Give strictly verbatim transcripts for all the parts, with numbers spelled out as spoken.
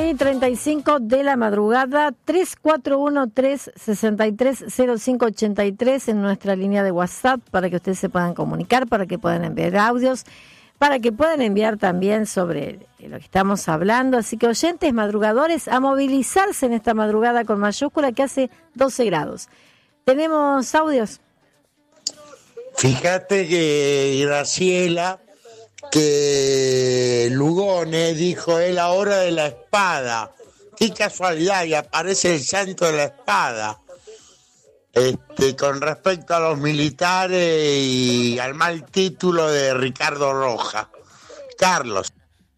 y treinta y cinco de la madrugada, tres cuatro uno, tres seis tres, cero cinco ocho tres en nuestra línea de WhatsApp para que ustedes se puedan comunicar, para que puedan enviar audios, para que puedan enviar también sobre lo que estamos hablando. Así que oyentes madrugadores, a movilizarse en esta madrugada con mayúscula que hace doce grados. ¿Tenemos audios? Fíjate que Graciela, que Lugones dijo es la hora de la espada. Qué casualidad, y aparece el santo de la espada. Este, con respecto a los militares y al mal título de Ricardo Roja. Carlos.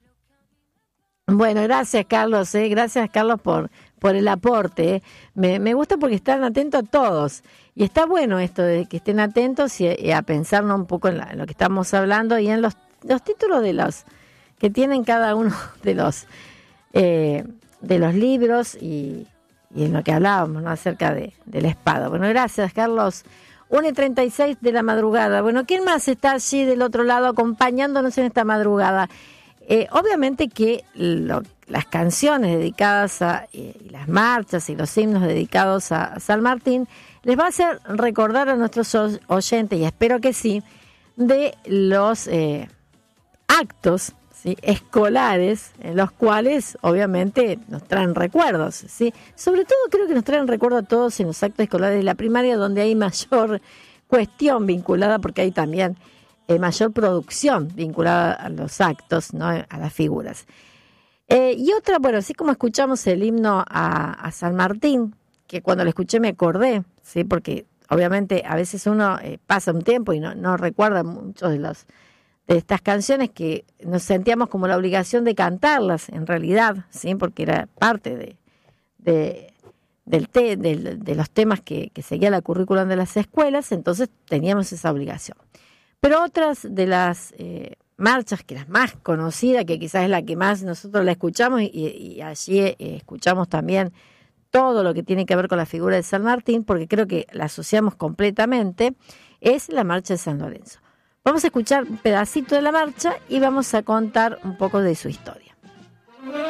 Bueno, gracias Carlos, eh, gracias Carlos por, por el aporte. Eh. Me, me gusta porque están atentos a todos. Y está bueno esto de que estén atentos y, y a pensarnos un poco en, la, en lo que estamos hablando y en los, los títulos de los que tienen cada uno de los eh, de los libros y, y en lo que hablábamos, ¿no? Acerca de, de la espada. Bueno, gracias Carlos. una y treinta y seis de la madrugada. Bueno, ¿quién más está allí del otro lado acompañándonos en esta madrugada? Eh, obviamente que lo, las canciones dedicadas a eh, y las marchas y los himnos dedicados a, a San Martín les va a hacer recordar a nuestros oyentes, y espero que sí, de los eh, actos, ¿sí?, escolares, en los cuales obviamente nos traen recuerdos, ¿sí? Sobre todo creo que nos traen recuerdo a todos en los actos escolares de la primaria, donde hay mayor cuestión vinculada, porque hay también eh, mayor producción vinculada a los actos, ¿no?, a las figuras. Eh, y otra, bueno, así como escuchamos el himno a, a San Martín, que cuando lo escuché me acordé, sí, porque obviamente a veces uno eh, pasa un tiempo y no, no recuerda muchos de los de estas canciones que nos sentíamos como la obligación de cantarlas en realidad, sí, porque era parte de de, del te, de, de los temas que, que seguía la currículum de las escuelas, entonces teníamos esa obligación. Pero otras de las eh, marchas, que las más conocidas, que quizás es la que más nosotros la escuchamos, y, y allí eh, escuchamos también todo lo que tiene que ver con la figura de San Martín, porque creo que la asociamos completamente, es la marcha de San Lorenzo. Vamos a escuchar un pedacito de la marcha y vamos a contar un poco de su historia.